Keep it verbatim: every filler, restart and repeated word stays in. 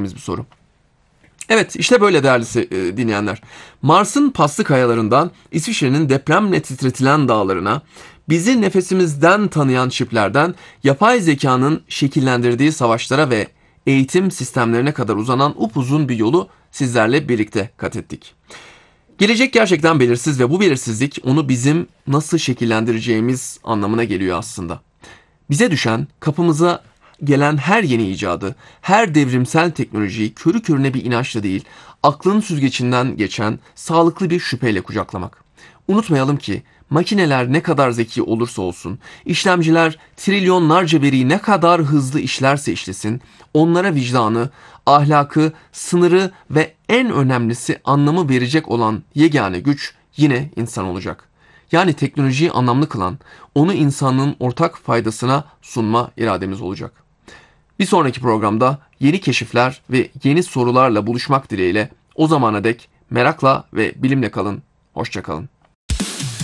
bir soru. Evet, işte böyle değerli e, dinleyenler. Mars'ın paslı kayalarından İsviçre'nin depremle titretilen dağlarına, bizi nefesimizden tanıyan çiplerden yapay zekanın şekillendirdiği savaşlara ve eğitim sistemlerine kadar uzanan upuzun bir yolu sizlerle birlikte kat ettik. Gelecek gerçekten belirsiz ve bu belirsizlik onu bizim nasıl şekillendireceğimiz anlamına geliyor aslında. Bize düşen kapımıza gelen her yeni icadı, her devrimsel teknolojiyi körü körüne bir inançla değil, aklın süzgecinden geçen sağlıklı bir şüpheyle kucaklamak. Unutmayalım ki makineler ne kadar zeki olursa olsun, işlemciler trilyonlarca veriyi ne kadar hızlı işlerse işlesin, onlara vicdanı, ahlakı, sınırı ve en önemlisi anlamı verecek olan yegane güç yine insan olacak. Yani teknolojiyi anlamlı kılan, onu insanlığın ortak faydasına sunma irademiz olacak. Bir sonraki programda yeni keşifler ve yeni sorularla buluşmak dileğiyle o zamana dek merakla ve bilimle kalın. Hoşça kalın.